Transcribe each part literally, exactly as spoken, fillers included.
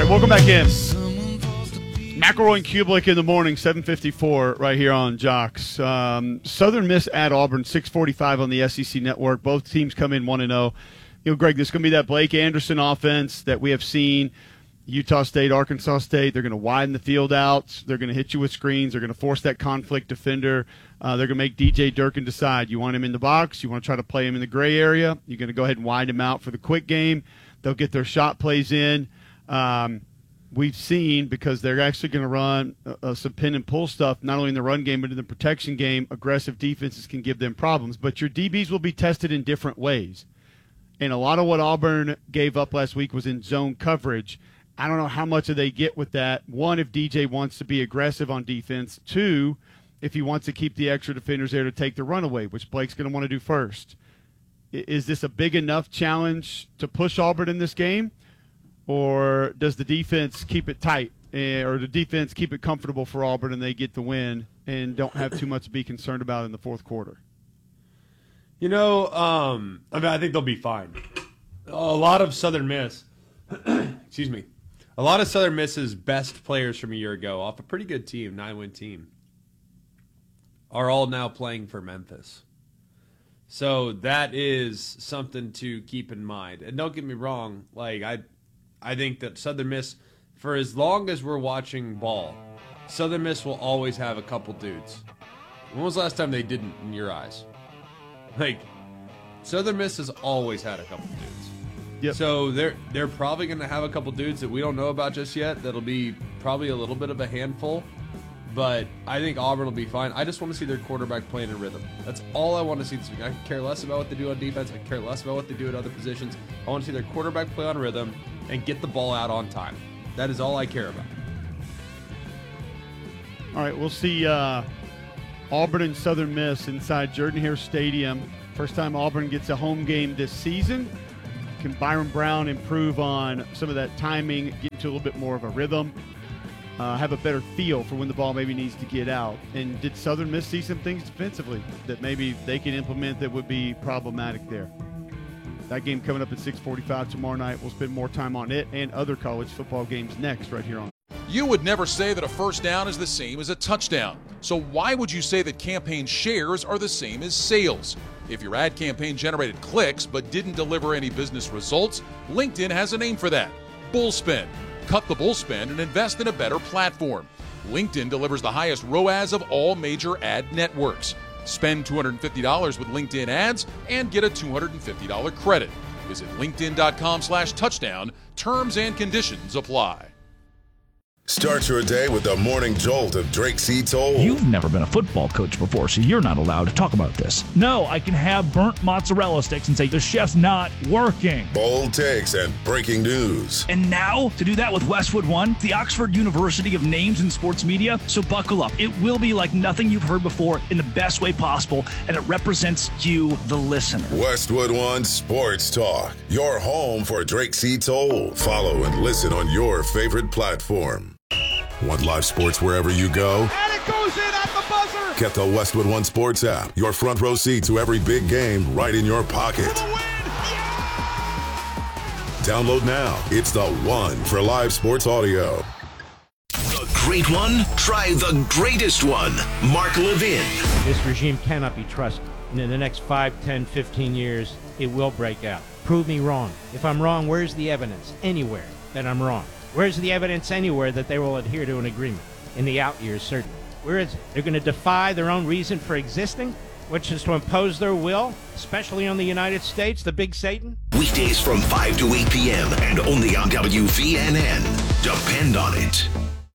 right, welcome back in. McElroy and Kublik in the morning, seven fifty-four, right here on Jocks. Um, Southern Miss at Auburn, six forty-five on the S E C Network. Both teams come in one and oh. You know, Greg, this is going to be that Blake Anderson offense that we have seen. Utah State, Arkansas State, they're going to widen the field out. They're going to hit you with screens. They're going to force that conflict defender. Uh, they're going to make D J Durkin decide. You want him in the box? You want to try to play him in the gray area? You're going to go ahead and widen him out for the quick game. They'll get their shot plays in. Um, we've seen, because they're actually going to run uh, some pin and pull stuff, not only in the run game but in the protection game, aggressive defenses can give them problems. But your D Bs will be tested in different ways. And a lot of what Auburn gave up last week was in zone coverage. I don't know how much of they get with that. One, if D J wants to be aggressive on defense. Two, if he wants to keep the extra defenders there to take the runaway, which Blake's going to want to do first. Is this a big enough challenge to push Auburn in this game? Or does the defense keep it tight? Or the defense keep it comfortable for Auburn and they get the win and don't have too much to be concerned about in the fourth quarter? You know, um, I mean, I think they'll be fine. A lot of Southern Miss, excuse me, a lot of Southern Miss's best players from a year ago, off a pretty good team, nine-win team, are all now playing for Memphis. So that is something to keep in mind. And don't get me wrong, like I, I think that Southern Miss, for as long as we're watching ball, Southern Miss will always have a couple dudes. When was the last time they didn't, in your eyes? Like, Southern Miss has always had a couple dudes. Yep. So they're they're probably going to have a couple dudes that we don't know about just yet. That'll be probably a little bit of a handful. But I think Auburn will be fine. I just want to see their quarterback playing in rhythm. That's all I want to see this week. I care less about what they do on defense. I care less about what they do at other positions. I want to see their quarterback play on rhythm and get the ball out on time. That is all I care about. All right, we'll see uh, Auburn and Southern Miss inside Jordan-Hare Stadium. First time Auburn gets a home game this season. Can Byron Brown improve on some of that timing, get into a little bit more of a rhythm, uh, have a better feel for when the ball maybe needs to get out? And did Southern Miss see some things defensively that maybe they can implement that would be problematic there? That game coming up at six forty-five tomorrow night. We'll spend more time on it and other college football games next right here on. You would never say that a first down is the same as a touchdown. So why would you say that campaign shares are the same as sales? If your ad campaign generated clicks but didn't deliver any business results, LinkedIn has a name for that: Bullspend. Cut the bullspend and invest in a better platform. LinkedIn delivers the highest R O A S of all major ad networks. Spend two hundred fifty dollars with LinkedIn ads and get a two hundred fifty dollars credit. Visit linkedin.com slash touchdown. Terms and conditions apply. Start your day with the morning jolt of Drake C. Toll. You've never been a football coach before, so you're not allowed to talk about this. No, I can have burnt mozzarella sticks and say the chef's not working. Bold takes and breaking news. And now, to do that with Westwood One, the Oxford University of names in sports media. So buckle up. It will be like nothing you've heard before in the best way possible, and it represents you, the listener. Westwood One Sports Talk, your home for Drake C. Toll. Follow and listen on your favorite platform. Want live sports wherever you go? And it goes in at the buzzer! Get the Westwood One Sports app. Your front row seat to every big game right in your pocket. For the win! Yeah! Download now. It's the one for live sports audio. The great one? Try the greatest one. Mark Levin. This regime cannot be trusted. And in the next five, ten, fifteen years, it will break out. Prove me wrong. If I'm wrong, where's the evidence? Anywhere that I'm wrong. Where's the evidence anywhere that they will adhere to an agreement? In the out years, certainly. Where is it? They're going to defy their own reason for existing, which is to impose their will, especially on the United States, the big Satan? Weekdays from five to eight p.m. and only on W V N N. Depend on it.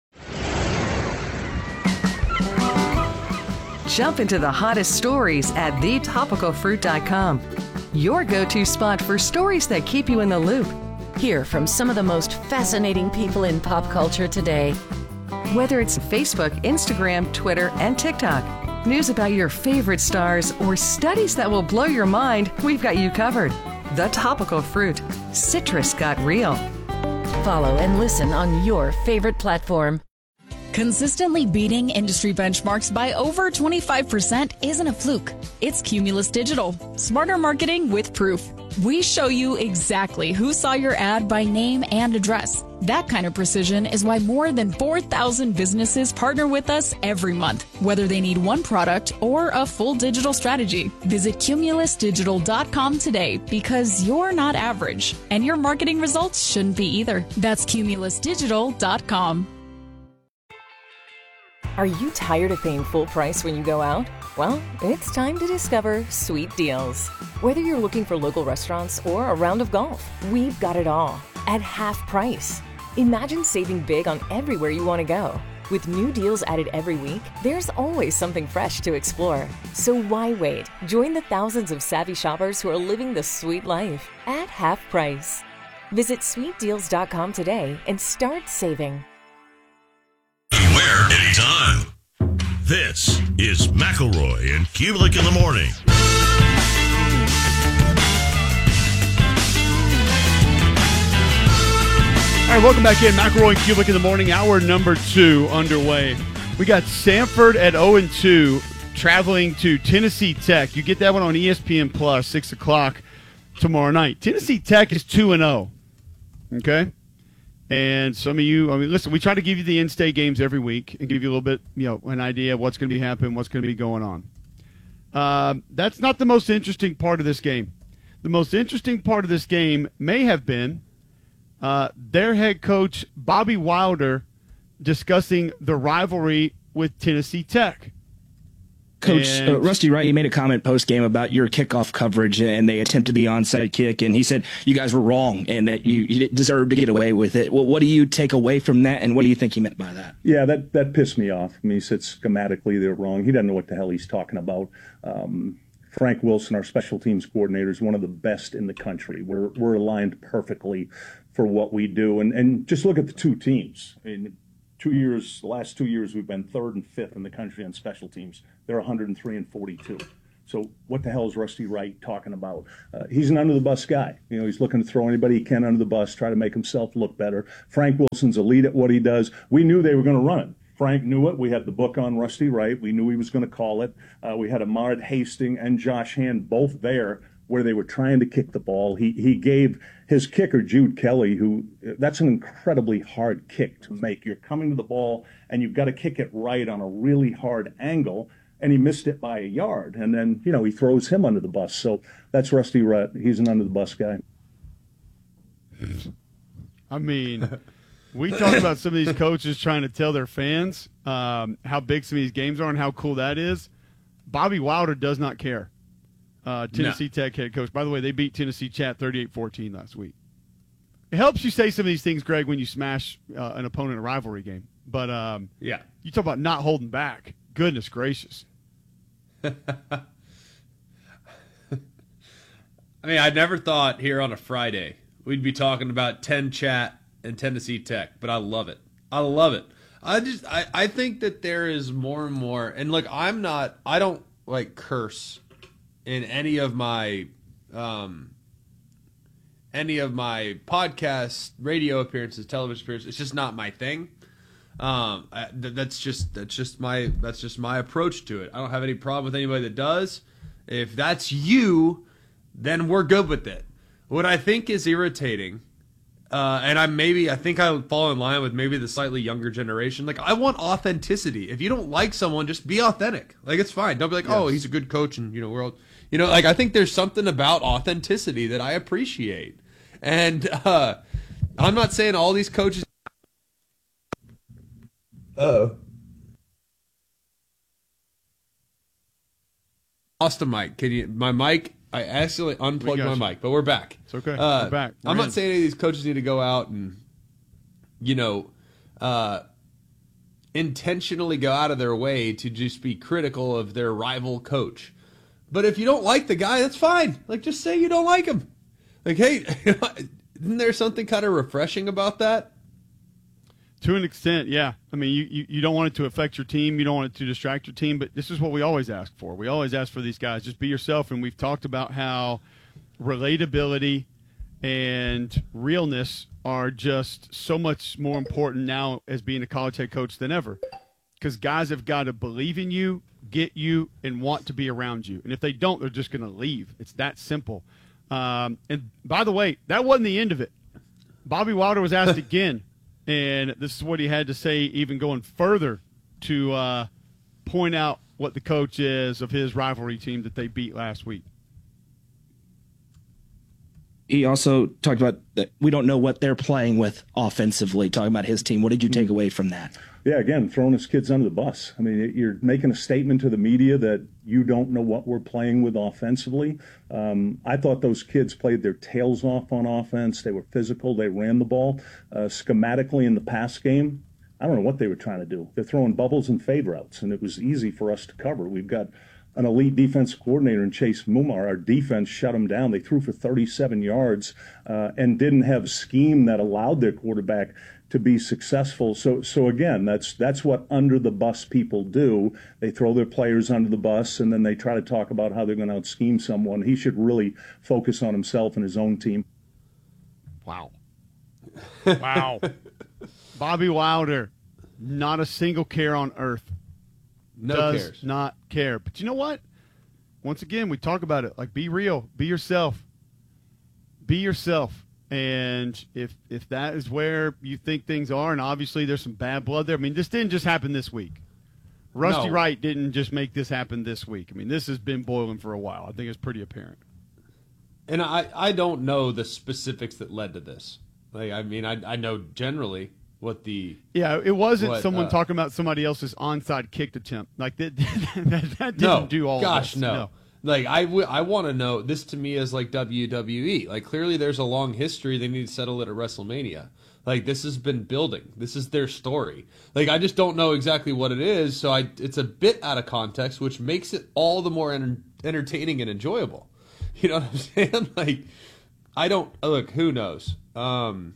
Jump into the hottest stories at the topical fruit dot com. Your go-to spot for stories that keep you in the loop. Hear from some of the most fascinating people in pop culture today. Whether it's Facebook, Instagram, Twitter, and TikTok, news about your favorite stars, or studies that will blow your mind, we've got you covered. The Topical Fruit. Citrus got real. Follow and listen on your favorite platform. Consistently beating industry benchmarks by over twenty-five percent isn't a fluke. It's Cumulus Digital. Smarter marketing with proof. We show you exactly who saw your ad by name and address. That kind of precision is why more than four thousand businesses partner with us every month, whether they need one product or a full digital strategy. Visit cumulus digital dot com today because you're not average, and your marketing results shouldn't be either. That's cumulus digital dot com. Are you tired of paying full price when you go out? Well, it's time to discover Sweet Deals. Whether you're looking for local restaurants or a round of golf, we've got it all at half price. Imagine saving big on everywhere you want to go. With new deals added every week, there's always something fresh to explore. So why wait? Join the thousands of savvy shoppers who are living the sweet life at half price. Visit sweet deals dot com today and start saving. Anywhere, anytime. This is McElroy and Kubelik in the morning. All right, welcome back in. McElroy and Kubelik in the morning. Hour number two underway. We got Samford at oh and two traveling to Tennessee Tech. You get that one on E S P N Plus, six o'clock tomorrow night. Tennessee Tech is two and oh. Okay? And some of you, I mean, listen, we try to give you the in-state games every week and give you a little bit, you know, an idea of what's going to be happening, what's going to be going on. Uh, that's not the most interesting part of this game. The most interesting part of this game may have been uh, their head coach, Bobby Wilder, discussing the rivalry with Tennessee Tech. Coach uh, Rusty Wright, he made a comment post-game about your kickoff coverage, and they attempted the onside kick, and he said you guys were wrong and that you, you deserved to get away with it. Well, what do you take away from that, and what do you think he meant by that? Yeah, that, that pissed me off. I mean, he said schematically they're wrong. He doesn't know what the hell he's talking about. Um, Frank Wilson, our special teams coordinator, is one of the best in the country. We're, we're aligned perfectly for what we do. And, and just look at the two teams. I mean, Two years, the last two years, we've been third and fifth in the country on special teams. They're one hundred three and forty-two. So what the hell is Rusty Wright talking about? Uh, he's an under-the-bus guy. You know, he's looking to throw anybody he can under the bus, try to make himself look better. Frank Wilson's elite at what he does. We knew they were going to run it. Frank knew it. We had the book on Rusty Wright. We knew he was going to call it. Uh, we had Ahmad Hastings and Josh Hand both there where they were trying to kick the ball. He he gave his kicker, Jude Kelly, who that's an incredibly hard kick to make. You're coming to the ball, and you've got to kick it right on a really hard angle, and he missed it by a yard. And then, you know, he throws him under the bus. So that's Rusty Wright. He's an under-the-bus guy. I mean, we talk about some of these coaches trying to tell their fans um, how big some of these games are and how cool that is. Bobby Wilder does not care. Uh, Tennessee no. Tech head coach. By the way, they beat Tennessee Chat thirty-eight fourteen last week. It helps you say some of these things, Greg, when you smash uh, an opponent in a rivalry game. But um, yeah, you talk about not holding back. Goodness gracious. I mean, I never thought here on a Friday we'd be talking about ten Chat and Tennessee Tech, but I love it. I love it. I just, I, I think that there is more and more, and look, I'm not, I don't like curse in any of my um, any of my podcasts, radio appearances, television appearances. It's just not my thing. Um, I, th- that's just that's just my that's just my approach to it. I don't have any problem with anybody that does. If that's you, then we're good with it. What I think is irritating, uh, and I maybe I think I fall in line with maybe the slightly younger generation. Like, I want authenticity. If you don't like someone, just be authentic. Like, it's fine. Don't be like, yes. oh, he's a good coach, and you know we're all. You know, like, I think there's something about authenticity that I appreciate. And uh, I'm not saying all these coaches. Uh-oh. Lost a mic. Can you, my mic, I accidentally unplugged my you. mic, but we're back. It's okay. Uh, we're back. We're I'm in. not saying any of these coaches need to go out and, you know, uh, intentionally go out of their way to just be critical of their rival coach. But if you don't like the guy, that's fine. Like, just say you don't like him. Like, hey, isn't there something kind of refreshing about that? To an extent, yeah. I mean, you, you, you don't want it to affect your team. You don't want it to distract your team. But this is what we always ask for. We always ask for these guys. Just be yourself. And we've talked about how relatability and realness are just so much more important now as being a college head coach than ever. Because guys have got to believe in you, get you, and want to be around you. And if they don't, they're just going to leave. It's that simple. Um, and by the way, that wasn't the end of it. Bobby Wilder was asked again, and this is what he had to say, even going further to uh, point out what the coach is of his rivalry team that they beat last week. He also talked about that we don't know what they're playing with offensively, talking about his team. What did you take away from that? Yeah, again, throwing his kids under the bus. I mean, you're making a statement to the media that you don't know what we're playing with offensively. Um, I thought those kids played their tails off on offense. They were physical. They ran the ball. Uh, schematically in the pass game, I don't know what they were trying to do. They're throwing bubbles and fade routes, and it was easy for us to cover. We've got an elite defensive coordinator in Chase Mumar. Our defense shut them down. They threw for thirty-seven yards uh, and didn't have a scheme that allowed their quarterback to be successful. So, so again, that's that's what under the bus people do. They throw their players under the bus, and then they try to talk about how they're going to out scheme someone. He should really focus on himself and his own team. Wow. Wow. Bobby Wilder, not a single care on earth. No does cares. not care. But you know what? Once again, we talk about it. Like, be real. Be yourself. Be yourself. And if if that is where you think things are, and obviously there's some bad blood there. I mean, this didn't just happen this week. Rusty No. Wright didn't just make this happen this week. I mean, this has been boiling for a while. I think it's pretty apparent. And I, I don't know the specifics that led to this. Like, I mean, I I know generally what the Yeah, it wasn't what, someone uh, talking about somebody else's onside kick attempt. Like, that, that, that didn't no, do all gosh, of this. no. no. Like, I, w- I want to know, this to me is like W W E. Like, clearly there's a long history. They need to settle it at WrestleMania. Like, this has been building. This is their story. Like, I just don't know exactly what it is, so I it's a bit out of context, which makes it all the more enter- entertaining and enjoyable. You know what I'm saying? Like, I don't, look, who knows? Um,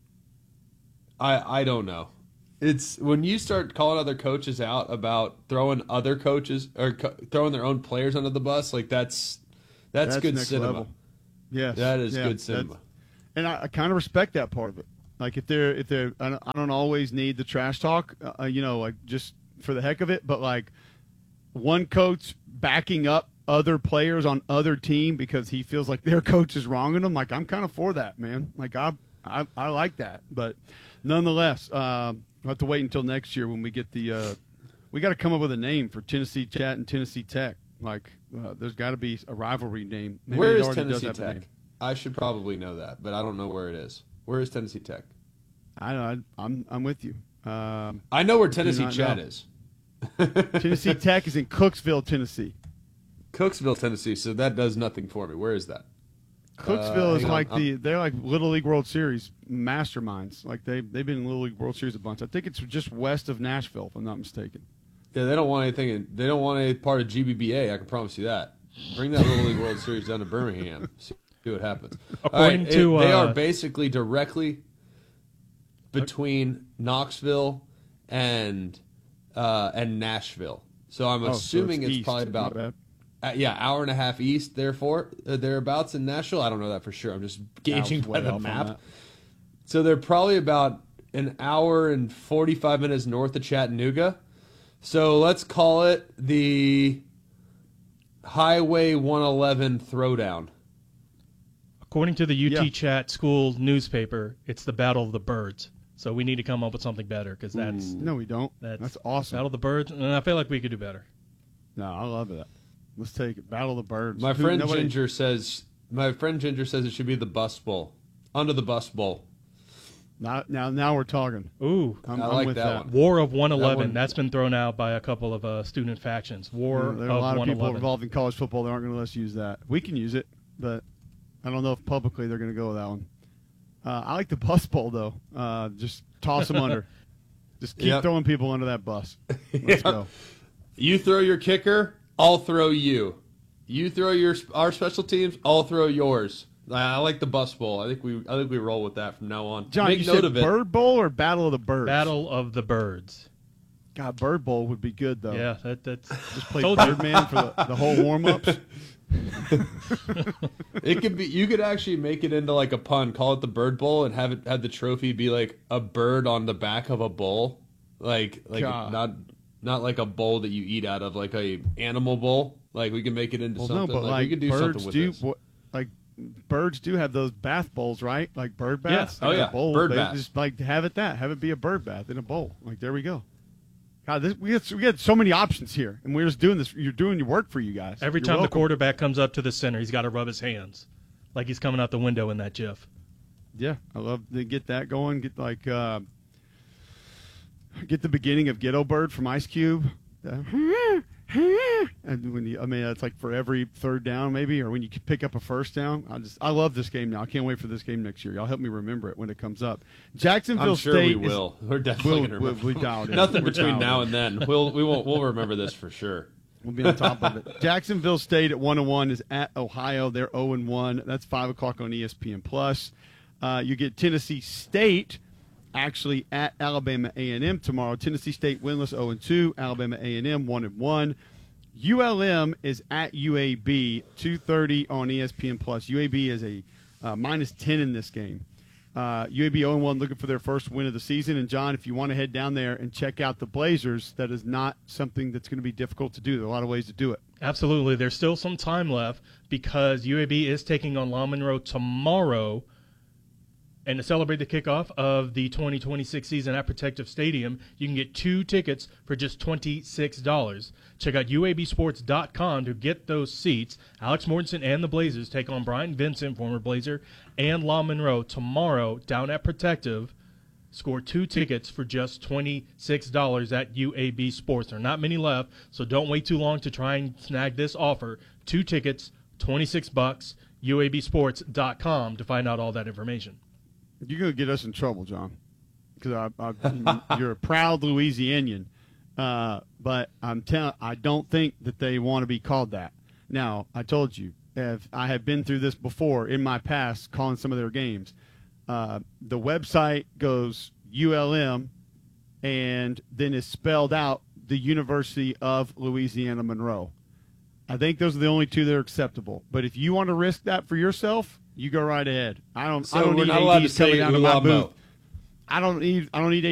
I I don't know. It's when you start calling other coaches out about throwing other coaches or co- throwing their own players under the bus, like that's that's, That's good next cinema. level. Yes, that is yeah, good cinema. And I, I kind of respect that part of it. Like, if they're if they're, I don't, I don't always need the trash talk, uh, you know, like just for the heck of it. But like one coach backing up other players on other team because he feels like their coach is wrong in them. Like, I'm kind of for that, man. Like, I I, I like that, but nonetheless. Um, We'll have to wait until next year when we get the uh, – we got to come up with a name for Tennessee Chat and Tennessee Tech. Like, uh, there's got to be a rivalry name. Maybe Where it is already does Tennessee have a Tech? name. I should probably know that, but I don't know where it is. Where is Tennessee Tech? I know. I'm I'm with you. Um, I know where do Tennessee not Chat know. is. Tennessee Tech is in Cooksville, Tennessee. Cooksville, Tennessee, so that does nothing for me. Where is that? Cooksville Uh, is hang on, like I'm- the they're like Little League World Series masterminds. Like they they've been in Little League World Series a bunch. I think it's just west of Nashville, if I'm not mistaken. Yeah, they don't want anything. In, they don't want any part of G B B A. I can promise you that. Bring that Little League World Series down to Birmingham. See what happens. According All right, to, it- they uh, are basically directly between Knoxville and uh, and Nashville. So I'm Oh, so assuming it's it's, east. probably My about bad. uh, yeah, hour and a half east. Therefore, uh, thereabouts in Nashville. I don't know that for sure. I'm just gauging was by way the off on map. that. So they're probably about an hour and forty-five minutes north of Chattanooga. So let's call it the Highway one eleven throwdown. According to the U T Yeah. Chat school newspaper, it's the Battle of the Birds. So we need to come up with something better because that's No, we don't. that's, That's awesome. Battle of the Birds, and I feel like we could do better. No, I love that. Let's take it. Battle of the Birds. My Who- friend nobody- Ginger says my friend Ginger says it should be the Bus Bowl. Under the Bus Bowl. Now, now, now we're talking. Ooh, I'm, I I'm like with that that. one. War of one That eleven. one- That's been thrown out by a couple of uh, student factions. War Yeah, there are a of lot of one people eleven. involved in college football that aren't going to let us use that. We can use it, but I don't know if publicly they're going to go with that one. Uh, I like the Bus Bowl, though. Uh, just toss them under. Just keep Yep. throwing people under that bus. Let's Yeah. go. You throw your kicker, I'll throw you. You throw your our special teams, I'll throw yours. I I like the Bus Bowl. I think we I think we roll with that from now on. John, Make you note said of it. Bird Bowl or Battle of the Birds? Battle of the Birds. God, Bird Bowl would be good, though. Yeah, that, that's Just play Told you. Birdman for the, the whole warm-ups. It could be. You could actually make it into like a pun. Call it the Bird Bowl and have it have the trophy be like a bird on the back of a bowl, like like God. not not like a bowl that you eat out of, like a animal bowl. Like we can make it into Well, no, something. but like, like we could do birds something with do this. what, like birds do have those bath bowls, right? Like bird baths. Yeah. Oh, Like a yeah. bowl. Bird They bath. Just like have it that. Have it be a bird bath in a bowl. Like there we go. God, this, we had we had so many options here, and we're just doing this. You're doing your work for you guys. Every You're time welcome. the quarterback comes up to the center, he's got to rub his hands like he's coming out the window in that GIF. Yeah, I love to get that going. Get like uh, get the beginning of Ghetto Bird from Ice Cube. Uh, and when you, I mean, that's like for every third down, maybe, or when you pick up a first down. I just, I love this game now. I can't wait for this game next year. Y'all help me remember it when it comes up. Jacksonville I'm sure State. we will. Is, We're definitely we'll, going to we'll, remember. we dialed in. Nothing We're between dialed now in. and then. We'll we won't we'll remember this for sure. We'll be on top of it. Jacksonville State at one and one is at Ohio. They're zero and one. That's five o'clock on E S P N Plus. Uh, you get Tennessee State actually at Alabama A and M tomorrow. Tennessee State winless zero and two. Alabama A and M one and one. U L M is at U A B two thirty on E S P N Plus. U A B is a uh, minus ten in this game. Uh, U A B zero and one looking for their first win of the season. And, John, if you want to head down there and check out the Blazers, that is not something that's going to be difficult to do. There are a lot of ways to do it. Absolutely. There's still some time left because U A B is taking on La Monroe tomorrow. And to celebrate the kickoff of the twenty twenty-six season at Protective Stadium, you can get two tickets for just twenty-six dollars. Check out U A B sports dot com to get those seats. Alex Mortensen and the Blazers take on Brian Vincent, former Blazer, and La Monroe tomorrow down at Protective. Score two tickets for just twenty-six dollars at U A B Sports. There are not many left, so don't wait too long to try and snag this offer. Two tickets, twenty-six bucks, U A B sports dot com to find out all that information. You're going to get us in trouble, John, because I, I, you're a proud Louisianian. Uh, but I'm telling, I don't think that they want to be called that. Now, I told you, if I have been through this before in my past, calling some of their games. Uh, the website goes U L M, and then is spelled out the University of Louisiana Monroe. I think those are the only two that are acceptable. But if you want to risk that for yourself, you go right ahead. I don't. So I don't we're need not allowed A Ds to say coming down to my Ulamo. booth. I don't need. I don't need